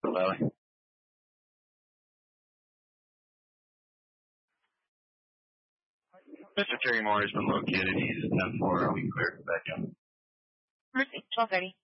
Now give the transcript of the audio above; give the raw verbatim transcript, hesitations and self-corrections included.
Valley. Mister Terry Moore has been located. He's ten four. Are we clear? Back in. Mercy, twelve thirty.